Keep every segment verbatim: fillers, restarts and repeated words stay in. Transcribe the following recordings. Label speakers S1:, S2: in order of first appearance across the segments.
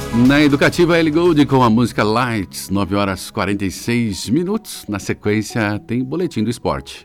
S1: Na Educativa Ellie Goulding com a música Lights, nove horas e quarenta e seis minutos. Na sequência tem Boletim do Esporte.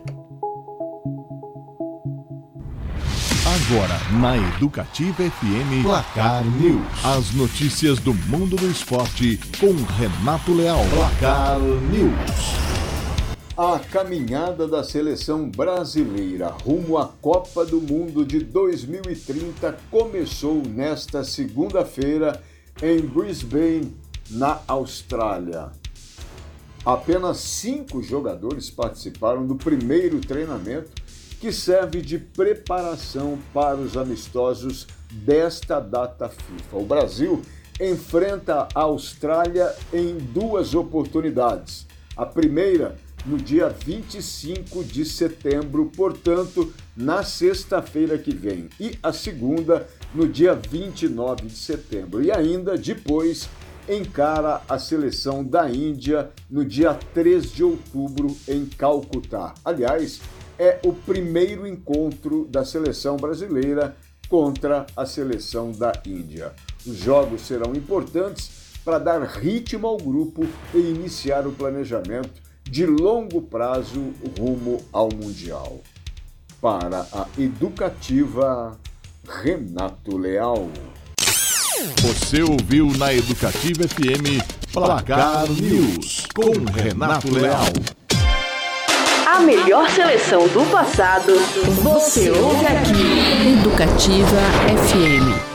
S2: Agora, na Educativa F M, Placar News. As notícias do mundo do esporte com Renato Leal. Placar News.
S3: A caminhada da seleção brasileira rumo à Copa do Mundo de dois mil e trinta começou nesta segunda-feira em Brisbane, na Austrália. Apenas cinco jogadores participaram do primeiro treinamento, que serve de preparação para os amistosos desta data FIFA. O Brasil enfrenta a Austrália em duas oportunidades. A primeira no dia vinte e cinco de setembro, portanto, na sexta-feira que vem, e a segunda no dia vinte e nove de setembro. E ainda depois encara a seleção da Índia no dia três de outubro em Calcutá. Aliás, é o primeiro encontro da seleção brasileira contra a seleção da Índia. Os jogos serão importantes para dar ritmo ao grupo e iniciar o planejamento de longo prazo rumo ao Mundial. Para a Educativa, Renato Leal.
S2: Você ouviu na Educativa F M Placar News com Renato Leal.
S4: A melhor seleção do passado, você ouve aqui.
S5: Educativa F M.